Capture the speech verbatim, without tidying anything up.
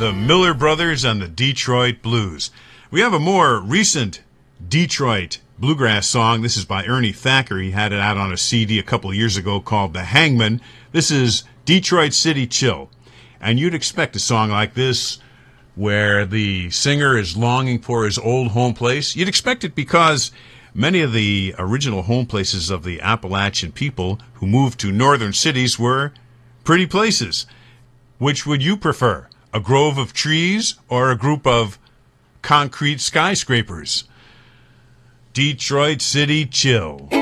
the Miller Brothers and the Detroit Blues. We have a more recent Detroit bluegrass song. This is by Ernie Thacker. He had it out on a C D a couple of years ago called The Hangman. This is Detroit City Chill. And you'd expect a song like this where the singer is longing for his old home place. You'd expect it because many of the original home places of the Appalachian people who moved to northern cities were pretty places. Which would you prefer? A grove of trees or a group of concrete skyscrapers? Detroit City Chill.